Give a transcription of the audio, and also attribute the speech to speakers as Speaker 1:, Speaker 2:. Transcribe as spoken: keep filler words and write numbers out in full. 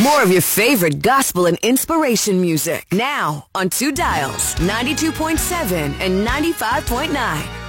Speaker 1: More of your favorite gospel and inspiration music now on two dials, ninety-two point seven and ninety-five point nine.